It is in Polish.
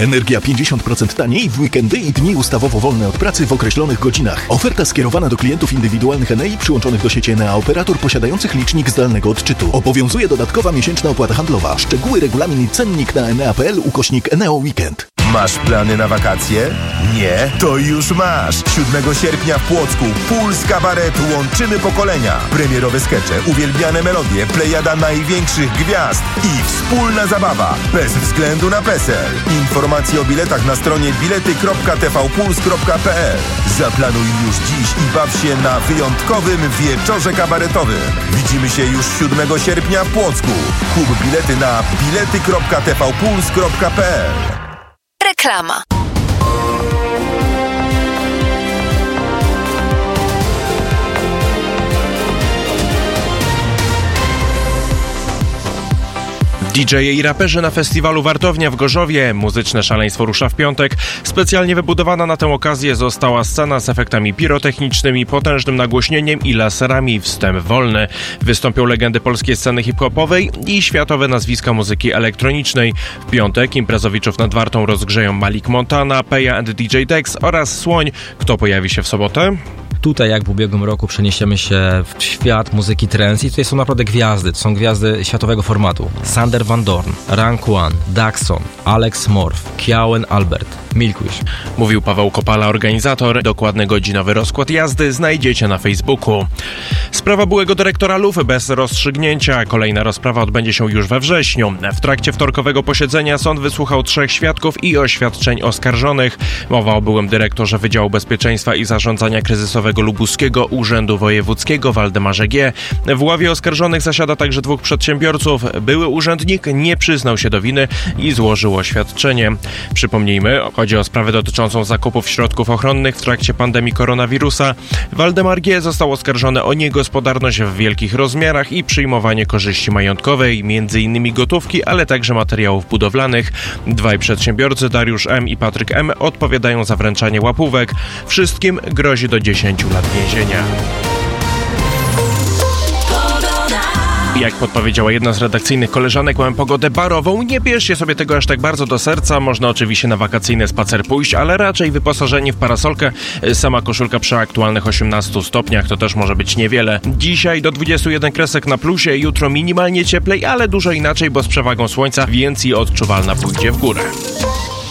Energia 50% taniej w weekendy i dni ustawowo wolne od pracy w określonych godzinach. Oferta skierowana do klientów indywidualnych Enei przyłączonych do sieci Enea operator posiadających licznik zdalnego odczytu. Obowiązuje dodatkowa miesięczna opłata handlowa. Szczegóły, regulamin i cennik na enea.pl/Eneo Weekend. Masz plany na wakacje? Nie? To już masz! 7 sierpnia w Płocku Puls Kabaret Łączymy Pokolenia. Premierowe skecze, uwielbiane melodie, plejada największych gwiazd i wspólna zabawa, bez względu na PESEL. Informacje o biletach na stronie bilety.tvpuls.pl. Zaplanuj już dziś i baw się na wyjątkowym wieczorze kabaretowym. Widzimy się już 7 sierpnia w Płocku. Kup bilety na bilety.tvpuls.pl. Reklama. DJ-e i raperzy na festiwalu Wartownia w Gorzowie. Muzyczne szaleństwo rusza w piątek. Specjalnie wybudowana na tę okazję została scena z efektami pirotechnicznymi, potężnym nagłośnieniem i laserami. Wstęp wolny. Wystąpią legendy polskiej sceny hip-hopowej i światowe nazwiska muzyki elektronicznej. W piątek imprezowiczów nad Wartą rozgrzeją Malik Montana, Peja and DJ Dex oraz Słoń. Kto pojawi się w sobotę? Tutaj, jak w ubiegłym roku, przeniesiemy się w świat muzyki trance i tutaj są naprawdę gwiazdy. To są gwiazdy światowego formatu. Sander Van Doorn, Rank One, Daxon, Alex Morph, Kjauen Albert, Milkwish. Mówił Paweł Kopala, organizator. Dokładny godzinowy rozkład jazdy znajdziecie na Facebooku. Sprawa byłego dyrektora Lufy bez rozstrzygnięcia. Kolejna rozprawa odbędzie się już we wrześniu. W trakcie wtorkowego posiedzenia sąd wysłuchał 3 świadków i oświadczeń oskarżonych. Mowa o byłym dyrektorze Wydziału Bezpieczeństwa i Zarządzania Kryzysowego Lubuskiego Urzędu Wojewódzkiego Waldemarze G. W ławie oskarżonych zasiada także 2 przedsiębiorców. Były urzędnik nie przyznał się do winy i złożył oświadczenie. Przypomnijmy, chodzi o sprawę dotyczącą zakupów środków ochronnych w trakcie pandemii koronawirusa. Waldemar G. został oskarżony o niegospodarność w wielkich rozmiarach i przyjmowanie korzyści majątkowej, m.in. gotówki, ale także materiałów budowlanych. 2 przedsiębiorcy, Dariusz M. i Patryk M., odpowiadają za wręczanie łapówek. Wszystkim grozi do 10 lat więzienia. Jak podpowiedziała jedna z redakcyjnych koleżanek, mamy pogodę barową. Nie bierzcie sobie tego aż tak bardzo do serca. Można oczywiście na wakacyjny spacer pójść, ale raczej wyposażeni w parasolkę. Sama koszulka przy aktualnych 18 stopniach to też może być niewiele. Dzisiaj do 21 kresek na plusie, jutro minimalnie cieplej, ale dużo inaczej, bo z przewagą słońca, więc i odczuwalna pójdzie w górę.